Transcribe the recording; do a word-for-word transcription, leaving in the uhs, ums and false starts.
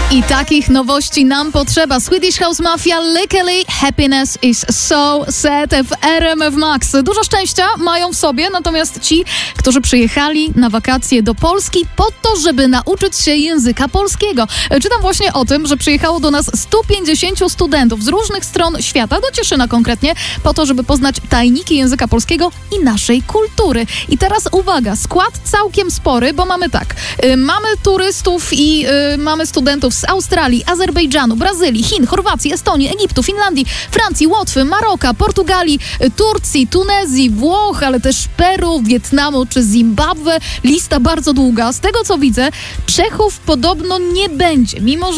I takich nowości nam potrzeba. Swedish House Mafia, Lykkily, Happiness is so sad w R M F Max. Dużo szczęścia mają w sobie, natomiast ci, którzy przyjechali na wakacje do Polski po to, żeby nauczyć się języka polskiego. Czytam właśnie o tym, że przyjechało do nas stu pięćdziesięciu studentów z różnych stron świata, do Cieszyna konkretnie, po to, żeby poznać tajniki języka polskiego i naszej kultury. I teraz uwaga, skład całkiem spory, bo mamy tak, y, mamy turystów i y, mamy studentów z Australii, Azerbejdżanu, Brazylii, Chin, Chorwacji, Estonii, Egiptu, Finlandii, Francji, Łotwy, Maroka, Portugalii, Turcji, Tunezji, Włoch, ale też Peru, Wietnamu czy Zimbabwe. Lista bardzo długa. Z tego co widzę, Czechów podobno nie będzie, mimo że